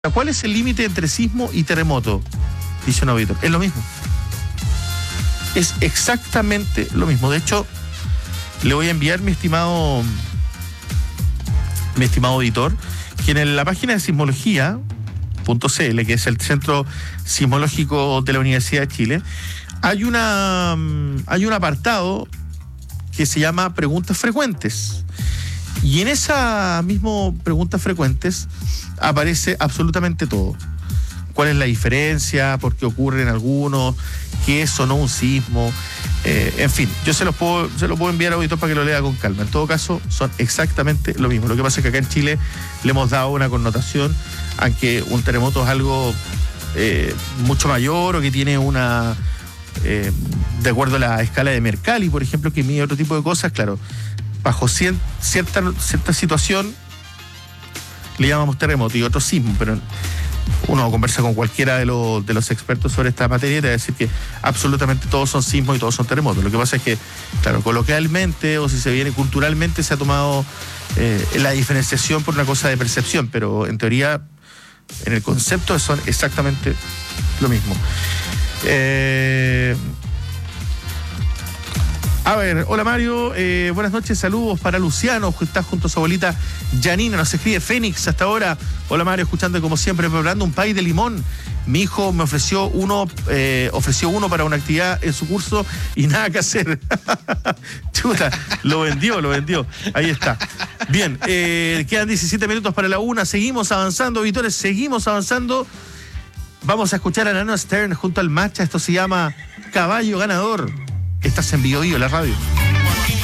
¿Cuál es el límite entre sismo y terremoto? Dice un auditor. Es lo mismo. Es exactamente lo mismo. De hecho, le voy a enviar, mi estimado auditor, que en la página de sismología.cl, que es el Centro Sismológico de la Universidad de Chile, hay un apartado que se llama Preguntas Frecuentes. Y en esa misma Preguntas Frecuentes aparece absolutamente todo. ¿Cuál es la diferencia? ¿Por qué ocurre en algunos? ¿Qué es o no un sismo? En fin, yo se lo puedo enviar a auditor para que lo lea con calma. En todo caso, son exactamente lo mismo. Lo que pasa es que acá en Chile le hemos dado una connotación, aunque un terremoto es algo mucho mayor o que tiene una... de acuerdo a la escala de Mercalli, por ejemplo, que mide otro tipo de cosas, claro, bajo cierta situación le llamamos terremoto y otro sismo, pero uno conversa con cualquiera de los expertos sobre esta materia y te va a decir que absolutamente todos son sismos y todos son terremotos. Lo que pasa es que, claro, coloquialmente o si se viene culturalmente se ha tomado la diferenciación por una cosa de percepción, pero en teoría, en el concepto son exactamente lo mismo. A ver, hola Mario, buenas noches, saludos para Luciano, que está junto a su abuelita Janina, nos escribe Fénix hasta ahora. Hola Mario, escuchando como siempre, preparando un pay de limón. Mi hijo me ofreció uno para una actividad en su curso y nada que hacer. Chuta, lo vendió. Ahí está. Bien, quedan 17 minutos para la 1, seguimos avanzando, auditores, seguimos avanzando. Vamos a escuchar a Nano Stern junto al Macha, esto se llama Caballo Ganador. Estás en Bio Bio, la radio.